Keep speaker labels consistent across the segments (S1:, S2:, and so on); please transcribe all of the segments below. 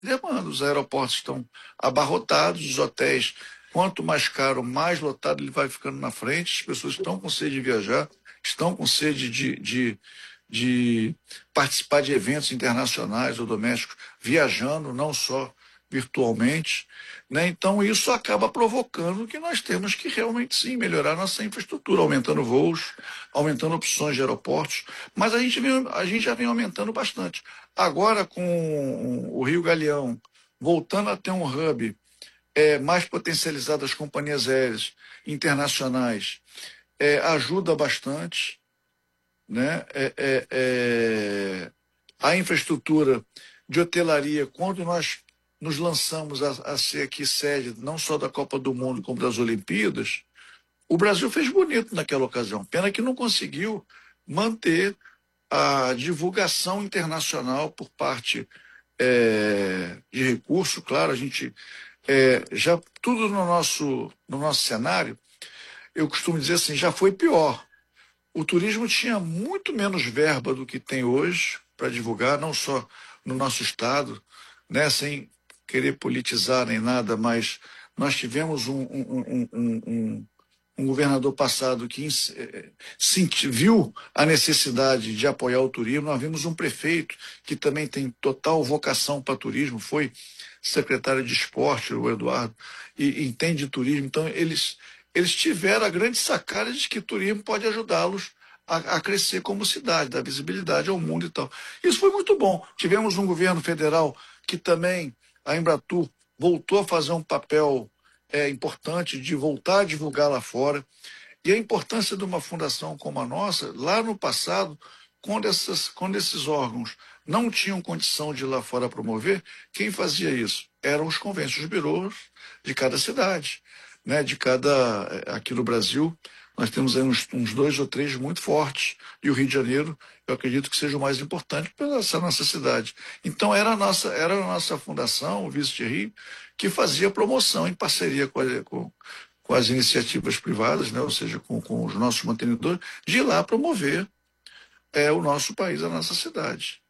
S1: demanda. Os aeroportos estão abarrotados, os hotéis, quanto mais caro, mais lotado ele vai ficando na frente, as pessoas estão com sede de viajar, estão com sede de participar de eventos internacionais ou domésticos, viajando, não só virtualmente, né? Então isso acaba provocando que nós temos que realmente sim melhorar nossa infraestrutura, aumentando voos, aumentando opções de aeroportos, mas a gente já vem aumentando bastante. Agora com o Rio Galeão voltando a ter um hub mais potencializado das companhias aéreas internacionais, ajuda bastante, né? A infraestrutura de hotelaria, quando nós nos lançamos a ser aqui sede não só da Copa do Mundo como das Olimpíadas, o Brasil fez bonito naquela ocasião. Pena que não conseguiu manter a divulgação internacional por parte de recurso. Claro, a gente já tudo no nosso cenário, eu costumo dizer assim, já foi pior. O turismo tinha muito menos verba do que tem hoje para divulgar, não só no nosso estado, né, sem querer politizar nem nada, mas nós tivemos um governador passado que viu a necessidade de apoiar o turismo. Nós vimos um prefeito que também tem total vocação para turismo, foi secretário de esporte, o Eduardo, e entende de turismo. Então, eles tiveram a grande sacada de que o turismo pode ajudá-los a crescer como cidade, dar visibilidade ao mundo e tal. Isso foi muito bom. Tivemos um governo federal que também, a Embratur, voltou a fazer um papel importante de voltar a divulgar lá fora. E a importância de uma fundação como a nossa, lá no passado, quando esses órgãos não tinham condição de ir lá fora promover, quem fazia isso? Eram os convênios, os birôs de cada cidade, né? Aqui no Brasil, nós temos aí uns dois ou três muito fortes, e o Rio de Janeiro, eu acredito que seja o mais importante pela essa nossa cidade. Então, era a nossa fundação, o Visit Rio, que fazia promoção em parceria com as iniciativas privadas, né? Ou seja, com os nossos mantenedores, de ir lá promover o nosso país, a nossa cidade.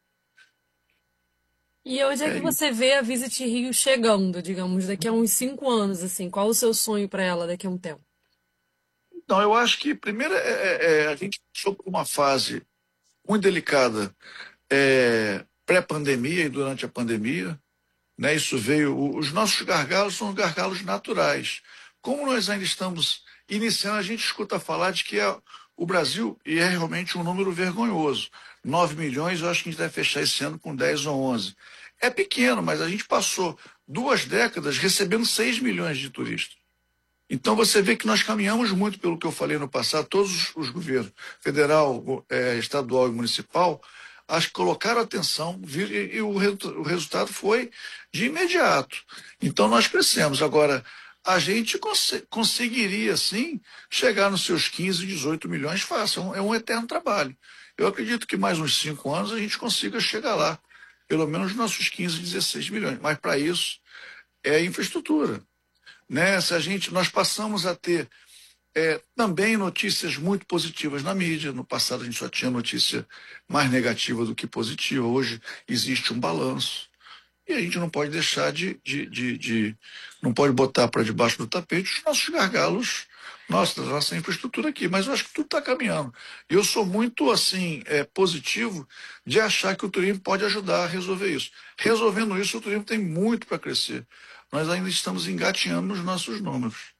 S2: E onde é
S1: É
S2: que
S1: isso.
S2: você vê a Visit Rio chegando, digamos, daqui a uns 5 anos, assim? Qual o seu sonho para ela daqui a um tempo?
S1: Então, eu acho que, primeiro, a gente passou por uma fase muito delicada pré-pandemia e durante a pandemia, né? Isso veio. Os nossos gargalos são gargalos naturais. Como nós ainda estamos iniciando, a gente escuta falar de que o Brasil, e é realmente um número vergonhoso, 9 milhões, eu acho que a gente deve fechar esse ano com 10 ou 11. É pequeno, mas a gente passou 2 décadas recebendo 6 milhões de turistas. Então você vê que nós caminhamos muito pelo que eu falei no passado, todos os governos, federal, estadual e municipal, acho que colocaram atenção e o resultado foi de imediato. Então nós crescemos. Agora, a gente conseguiria, sim, chegar nos seus 15, 18 milhões fácil. É um eterno trabalho. Eu acredito que mais uns 5 anos a gente consiga chegar lá, pelo menos nos nossos 15, 16 milhões. Mas para isso é infraestrutura, né? Nós passamos a ter também notícias muito positivas na mídia. No passado a gente só tinha notícia mais negativa do que positiva. Hoje existe um balanço. E a gente não pode deixar não pode botar para debaixo do tapete os nossos gargalos, nossa infraestrutura aqui. Mas eu acho que tudo está caminhando. Eu sou muito, assim, positivo de achar que o turismo pode ajudar a resolver isso. Resolvendo isso, o turismo tem muito para crescer. Nós ainda estamos engatinhando nos nossos números.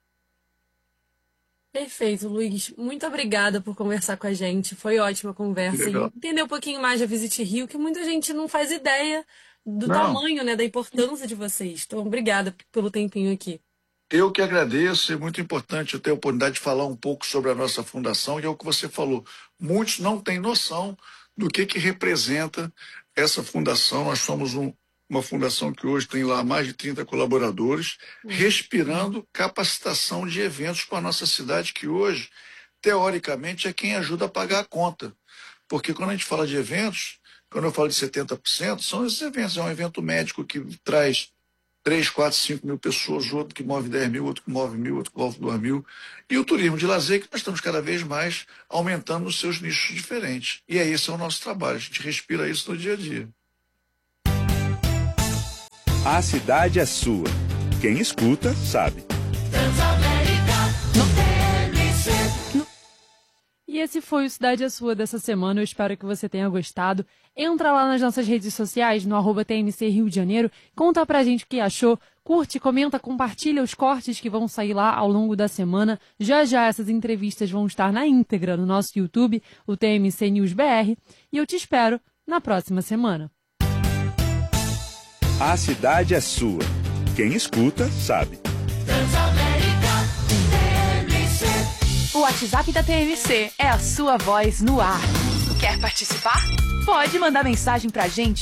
S2: Perfeito, Luiz. Muito obrigada por conversar com a gente. Foi ótima a
S1: Que
S2: conversa e
S1: legal.
S2: entender um pouquinho mais da Visit Rio, que muita gente não faz ideia do
S1: Não,
S2: tamanho, né, da importância de vocês. Então, obrigada pelo tempinho aqui.
S1: eu que agradeço, é muito importante eu ter a oportunidade de falar um pouco sobre a nossa fundação, e é o que você falou. Muitos não têm noção do que representa essa fundação. Nós somos uma fundação que hoje tem lá mais de 30 colaboradores,
S2: Uhum.
S1: respirando capacitação de eventos para a nossa cidade, que hoje, teoricamente, é quem ajuda a pagar a conta. Porque quando a gente fala de eventos, quando eu falo de 70%, são esses eventos. É um evento médico que traz 3, 4, 5 mil pessoas, outro que move 10 mil, outro que move 1.000, outro que move 2 mil. E o turismo de lazer, que nós estamos cada vez mais aumentando os seus nichos diferentes. E esse é o nosso trabalho, a gente respira isso no dia a dia.
S3: A cidade é sua. Quem escuta, sabe.
S2: E esse foi o Cidade é Sua dessa semana, eu espero que você tenha gostado. Entra lá nas nossas redes sociais, no @TMC Rio de Janeiro, conta pra gente o que achou, curte, comenta, compartilha os cortes que vão sair lá ao longo da semana. Já já essas entrevistas vão estar na íntegra no nosso YouTube, o TMC News BR, e eu te espero na próxima semana.
S3: A cidade é sua. Quem escuta, sabe.
S4: O WhatsApp da TMC é a sua voz no ar. Quer participar? Pode mandar mensagem pra gente